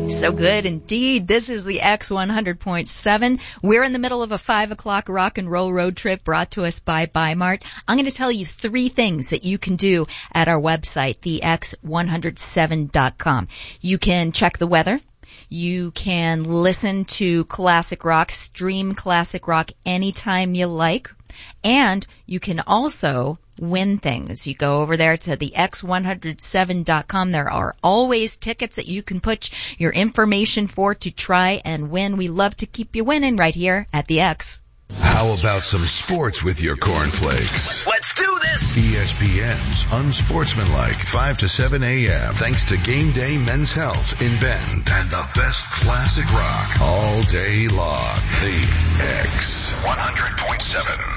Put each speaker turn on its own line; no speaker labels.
So good indeed. This is the X100.7. We're in the middle of a 5 o'clock rock and roll road trip brought to us by Bi-Mart. I'm going to tell you 3 things that you can do at our website, the X107.com. You can check the weather. You can listen to classic rock, stream classic rock anytime you like. And you can also win things. You go over there to the X107.com. There are always tickets that you can put your information for to try and win. We love to keep you winning right here at the X.
How about some sports with your cornflakes?
Let's do this!
ESPN's Unsportsmanlike, 5 to 7 a.m. Thanks to Game Day Men's Health in Bend and the best classic rock all day long. The X 100.7.